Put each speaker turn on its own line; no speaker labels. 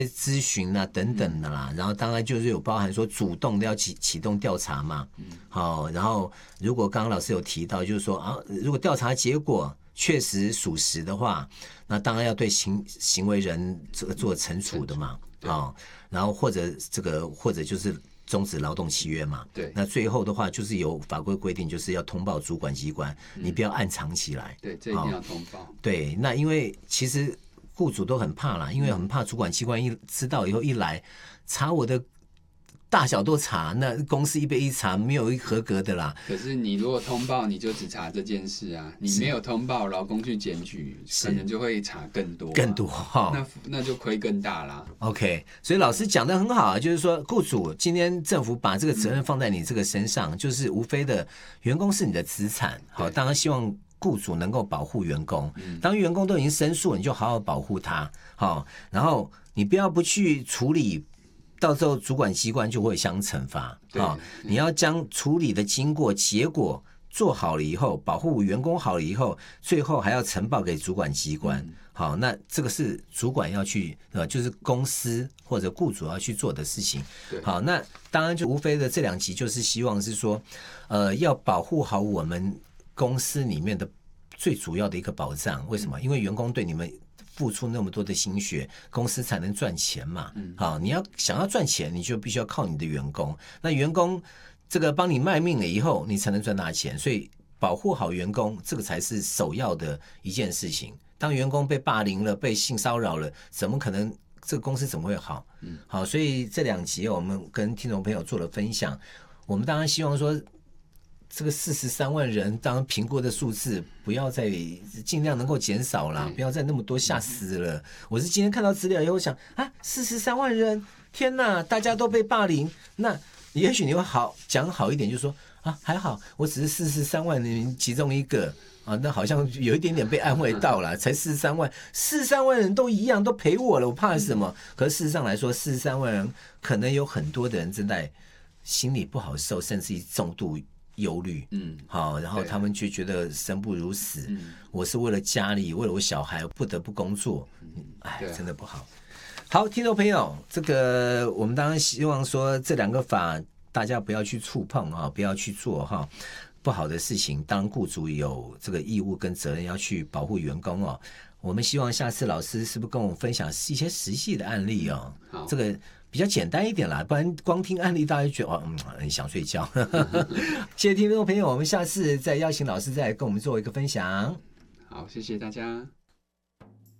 咨询啊等等的啦，然后当然就是有包含说主动的要启动调查嘛，好，然后如果刚刚老师有提到，就是说啊，如果调查结果确实属实的话，那当然要对行为人这个做惩处的嘛，好，然后或者就是终止劳动契约嘛，
对，
那最后的话就是有法规规定，就是要通报主管机关，你不要暗藏起来，
对，这一定要通报，
对，那因为其实雇主都很怕啦，因为很怕主管机关一知道以后一来查我的大小都查，那公司一查没有一合格的啦。
可是你如果通报，你就只查这件事啊，你没有通报，劳工去检举，可能就会查更多，那就亏更大啦。
OK， 所以老师讲的很好啊，就是说雇主今天政府把这个责任放在你这个身上，就是无非的员工是你的资产，好，当然希望雇主能够保护员工，当员工都已经申诉，你就好好保护他，好，然后你不去处理，到时候主管机关就会相惩罚，好，你要将处理的经过结果做好了以后，保护员工好了以后，最后还要呈报给主管机关，好，那这个是主管要去就是公司或者雇主要去做的事情，好，那当然就无非的这2集就是希望是说要保护好我们公司里面的最主要的一个保障。为什么？因为员工对你们付出那么多的心血，公司才能赚钱嘛。好，你想要赚钱，你就必须要靠你的员工。那员工这个帮你卖命了以后，你才能赚大钱。所以保护好员工，这个才是首要的一件事情。当员工被霸凌了、被性骚扰了，怎么可能这个公司怎么会好？好，所以这2集我们跟听众朋友做了分享。我们当然希望说，这个43万人，当然评估的数字不要再尽量能够减少啦，不要再那么多，吓死了。我是今天看到资料以后想啊，43万人，天哪，大家都被霸凌，那也许你会讲好一点，就是说啊，还好，我只是43万人其中一个啊，那好像有一点点被安慰到了，才43万人都一样，都陪我了，我怕什么？可是事实上来说，43万人可能有很多的人正在心里不好受，甚至于重度忧虑，好，然后他们就觉得生不如死，我是为了家里，为了我小孩不得不工作，哎，真的不好。好，听众朋友，这个我们当然希望说这2个法大家不要去触碰啊，不要去做哈不好的事情。当然，雇主有这个义务跟责任要去保护员工哦。我们希望下次老师是不是跟我们分享一些实际的案例哦？这个比较简单一点啦，不然光听案例大家就觉得很想睡觉。谢谢听众朋友，我们下次再邀请老师再来跟我们做一个分享。
好，谢谢大家。